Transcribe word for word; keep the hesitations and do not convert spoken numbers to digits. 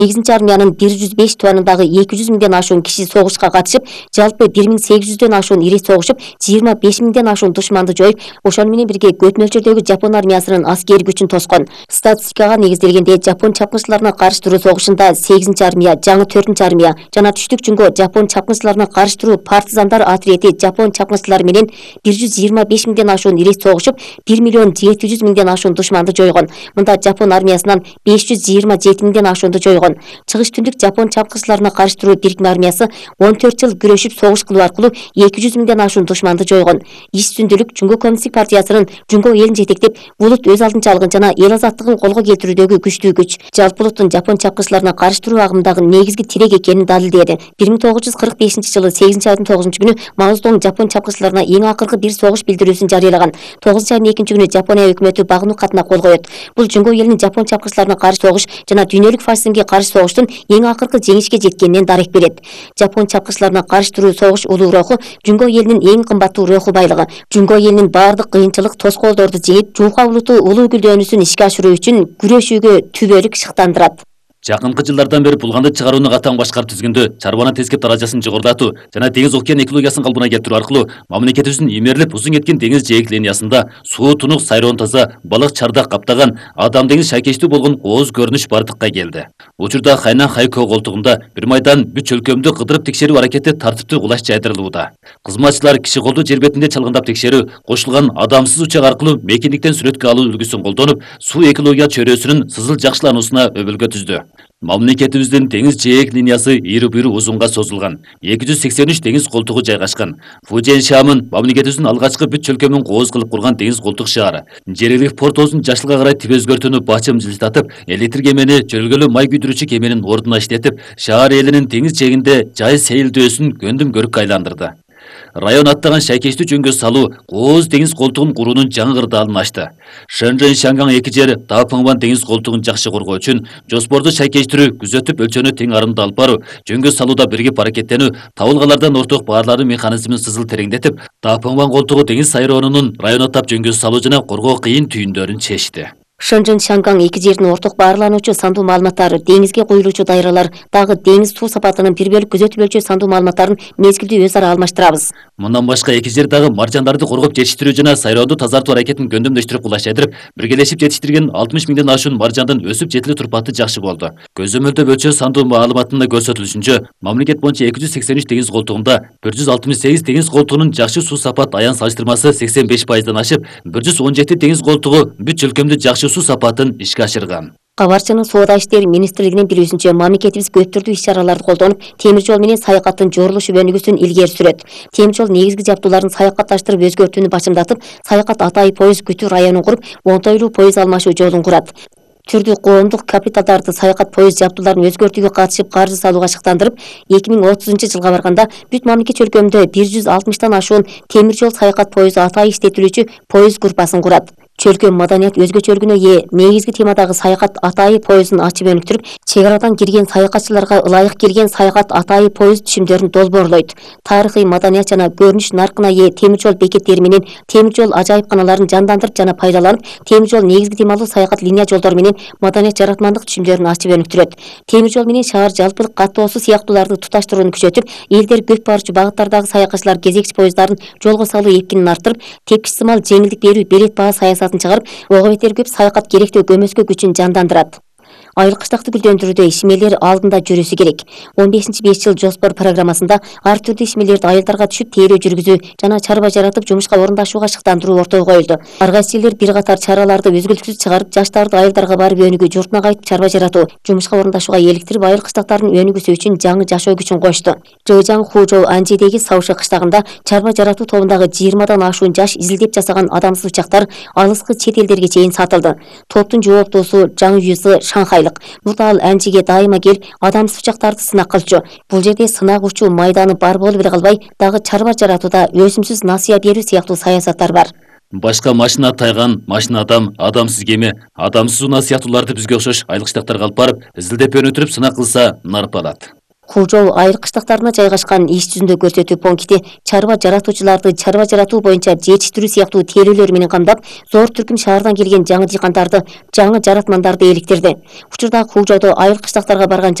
сегизинчи армиянын бир жүз беш тубанындагы эки жүз миңден ашуун киши согушка катышып, жалпы бир миң сегиз жүздөн ашуун ири согушуп, жыйырма беш миңден ашуун душманды жоюп, ошону менен бирге көт мөлчөрдөгү жапон армиясынын аскери күчүн тоскон. Статистикага негизделгенде жапон чапкынчыларына каршы туруу согушунда сегизинчи армия, жаңы төртүнчү армия жана түштүк жүнгө жапон чапкынчыларына каршы туруу партизандар отряди жапон чапкынчылары менен бир жүз жыйырма беш миңден ашуун ири согушуп, бир миллион жети жүз миңден ашуун душманды жойгон. Мында жапон армиясынан беш жүз жыйырма жети миңден ашуунду жойгон. Чыгыш түндүк жапон чапкынчыларына каршы туруу бирикме армиясы он төрт жыл күрөшүп согуш кылуу аркылуу эки жүз миңден ашуун душманды жойгон. Иш түндүлүк Жүнгө коммунисттик партиясынын Жүнгө элин жетектеп, булут өз алдынчалыгын жана эл азаттыгын колго келтирүүдөгү күчтүү күч. Жалпы булуттун жапон чапкынчыларына каршы туруу агымдагы негизги тирек экенин далилдеди. бир миң тогуз жүз кырк бешинчи жылы сегизинчи айдын тогузунчу күнү Мао Цзэдун жапон чапкынчыларына эң акыркы бир согуш билдирүүсүн жарыялаган. тогузунчу айдын экинчи күнү Жапония өкмөтү багынуу катына кол коет. Бул Жүнгө элинин жапон чапкынчыларына каршы согуш жана дүйнөлүк фашизмге каршы согуштун эң акыркы жеңишке жеткенинен дарек берет. Жапон чапкынчыларына каршы туруу согуш улуу руху Жүнгө элинин эң кымбаттуу руху байлыгы. Жүнгө элинин баардык кыйынчылык, тоскоолдорду жеңип, Жука улуту улуу гүлдөөнүсүн ишке ашыруу үчүн күрөшүүгө түбөлүк шыктандырат. Жакынкы жылдардан бери булганды чыгарууну катаң башкарып түзгөндө чарбанын тескеп даражасын жогорулатуу жана деңиз океан экологиясын калыбына келтирүү аркылуу мамлекетибиздин имерип узун кеткен деңиз жээк линиясында суу тунук сайроон таза, балык чардак каптаган, адам деңиз шайкечтүү болгон кооз көрүнүш бардыкка келди. Учурда Хайнан Хайко колтугунда бир майдан бүт чөлкөмдү кыдырып текшерүү аракети тартиптүү кулаш жайдырылууда. Кызматчылар киши колду жер бетинде чалгындап текшерүү, кошулган адамсыз учак аркылуу мекендиктен сүрөткө алуу үлгүсүн колдонуп, суу экология чөйрөсүнүн сызыл жакшылануусуна өбөлгө түздү. Мамлекетибиздин деңиз жээк линиясы ийри буйру узунга созулган. эки жүз сексен үч деңиз колтугу жайгашкан. Фужен Шамын мамлекетибиздин алгачкы бүт чөлкөмүн кооз кылып курган деңиз колтук шаары. Жергиликтүү портосун жашылга карай тип өзгөртүүнү бачым жылтатып, электр кемени жөлгөлүү май күйдүрүүчү кеменин ордуна иштетип, шаар элинин деңиз жээгинде жай сейилдөөсүн көндүм көрүккө айландырды. Район аттаган шайкечтүү жөнгө салуу кооз деңиз колтугун куруунун жаңы кырдаалын ачты. Шэнжэн Шанган эки жер Даапыңбан деңиз колтугун жакшы коргоо үчүн жоспорду шайкечтирүү, күзөтүп өлчөнү тең арымда алып баруу, жөнгө салууда биригип аракеттенүү, табылгалардан орток баарларуу механизмин сызыл тереңдетип, Даапыңбан колтугу деңиз сайроонунун район аттап жөнгө салуу жана коргоо кыйын түйүндөрүн чечти. Шэнжэн Шанган эки жердин орток баарлануучу сандуу маалыматтары, деңизге куюлуучу дайралар, дагы деңиз суу сапатынын бир бөлүк күзөтүп өлчөө сандуу маалыматтарын мезгилдүү өз ара алмаштырабыз. Мындан башка эки жер дагы маржандарды коргоп жетиштирүү жана сайроонду тазартуу аракетин көндүмдөштүрүп кулаш жайдырып, биргелешип жетиштирген алтымыш миңден ашуун маржандын өсүп жетилүү турпаты жакшы болду. Көзөмөлдөө өлчөө сандуу маалыматында көрсөтүлүшүнчө, мамлекет боюнча эки жүз сексен үч деңиз колтугунда бир жүз алтымыш сегиз деңиз колтугунун жакшы суу сапат аян салыштырмасы сексен беш пайыздан ашып, бир жүз он жети деңиз колтугу бүт чөлкөмдү жакшы суу сапатын ишке ашырган. Кабарчынын соода иштери министрлигинин билүүсүнчө, мамлекетибиз көптүрдүү иш-чараларды колдонуп, темир жол менен саякаттын жорулушу өнүгүүсүн илгери сүрөт. Темир жол негизги жабдууларын саякатташтырып өзгөртүүнү башымдатып, саякат атайы поезд күтүү районун куруп, оңтойлуу поезд алмашуу жолун курат. Түрдүү коомдук капиталдарды саякат поезд жабдууларын өзгөртүүгө катышып каржы салууга шыктандырып, эки миң отузунчу жылга барганда бүт мамлекет чөлкөмүндө бир жүз алтымыштан ашуун темир жол саякат поезду атайы иштетилүүчү поезд группасын курат. Чөлкөм маданият өзгөчөлүгүнө ээ негизги темадагы саякат атайы поездун ачып өнүктүрүп, чек арадан кирген саякатчыларга ылайык келген саякат атайы поезд түшүмдөрүн долбоорлойт. Тарыхый маданият жана көрүнүш наркына ээ темир жол бекеттери менен темир жол ажайыпканаларын жандандырып жана пайдаланып, темир жол негизги темалуу саякат линия жолдору менен маданият жаратмандык түшүмдөрүн ачып өнүктүрөт. Темир жол менен шаар жалпылык каттоосу сыяктууларды туташтырууну күчөтүп, элдер көп барчу багыттардагы саякатчылар кезекчи поезддарын жолго салуу эркинин арттырып, тепкич сымал жеңилдик берүү билет баа саясатын чыгарып, ого бетер көп саякат керектөө көмөскө күчүн жандандырат. Айыл кыштакты гүлдөндүрүүдө ишмерлер алдында жүрүсү керек. он бешинчи беш жыл жоспор программасында ар түрдүү ишмерлерди айылдарга түшүп тейлөө жүргүзүү жана чарба жаратып жумушка орундашууга шыктандыруу ортого коюлду. Ар кайсы элдер бир катар чараларды үзгүлтүксүз чыгарып, жаштарды айылдарга барып өнүгүү, журтуна кайтып чарба жаратуу, жумушка орундашууга эликтирип, айыл кыштактардын өнүгүүсү үчүн жаңы жашоо күчүн кошту. Жыжаң Хужоу Анжидеги Сауши кыштагында чарба жаратуу тобундагы жыйырмадан ашуун жаш изилдеп жасаган адамсыз учактар алыскы чет элдерге чейин сатылды. Топтун жооптуусу Жаң Юзы Шанхай. Мурда ал Анжиге дайыма келип, адамсыз учактарды сынак кылчу. Бул жерде сынак учуу майданы бар болуп эле калбай, дагы чарба жаратууда өсүмсүз насыя берүү сыяктуу саясаттар бар. Башка машина тайган, машина адам, адамсыз кеме, адамсыз унаа сыяктууларды бизге окшош айыл кыштактарга алып барып, изилдеп өнүктүрүп сынак кылса нарп алат. Кул жол айыл кыштактарына жайгашкан иш жүзүндө көрсөтүү пункти чарба жаратуучуларды чарба жаратуу боюнча жетиштирүү сыяктуу тейлөөлөр менен камдап, Зор Түркүм шаарынан келген жаңы дыйкандарды, жаңы жаратмандарды эликтирди. Учурда Кул жолдо айыл кыштактарга барган